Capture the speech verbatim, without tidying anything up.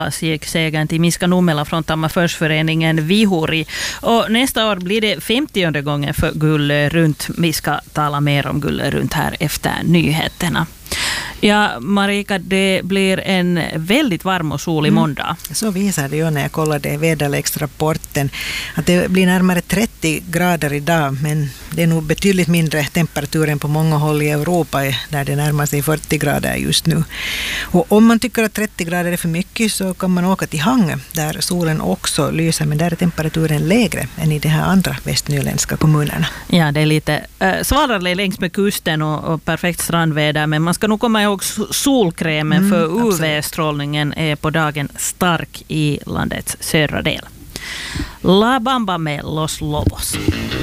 gick segern till Miska Nummela från Tammerforsföreningen Vihuri. Och nästa år blir det femtionde gången för Gulle runt. Vi ska tala mer om Gulle runt här efter nyheterna. Ja, Marika, det blir en väldigt varm och solig måndag. Mm. Så visar det ju när jag kollade väderleksrapporten att det blir närmare trettio grader idag, men det är nog betydligt mindre temperatur än på många håll i Europa där det närmar sig fyrtio grader just nu. Och om man tycker att trettio grader är för mycket så kan man åka till Hangö där solen också lyser, men där är temperaturen lägre än i de här andra västnyländska kommunerna. Ja, det är lite äh, svalare längs med kusten och, och perfekt strandväder, men man ska nog komma ihåg solkrämen mm, för U V-strålningen är på dagen stark i landets södra del. La Bamba med Los Lobos.